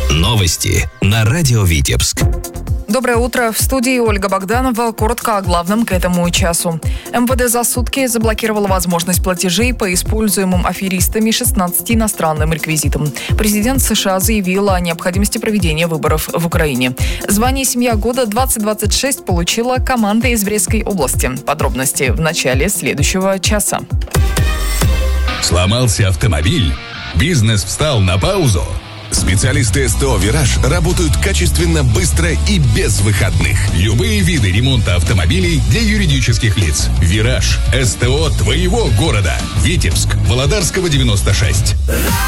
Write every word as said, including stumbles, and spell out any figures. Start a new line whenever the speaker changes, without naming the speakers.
Новости на радио Витебск.
Доброе утро. В студии Ольга Богданова. Коротко о главном к этому часу. эм вэ дэ за сутки заблокировало возможность платежей по используемым аферистами шестнадцати иностранным реквизитам. Президент США заявил о необходимости проведения выборов в Украине. Звание «Семья года двадцать двадцать шесть» получила команда из Брестской области. Подробности в начале следующего часа.
Сломался автомобиль? Бизнес встал на паузу? Специалисты СТО «Вираж» работают качественно, быстро и без выходных. Любые виды ремонта автомобилей для юридических лиц. «Вираж» – СТО твоего города. Витебск, Володарского, девяносто шесть.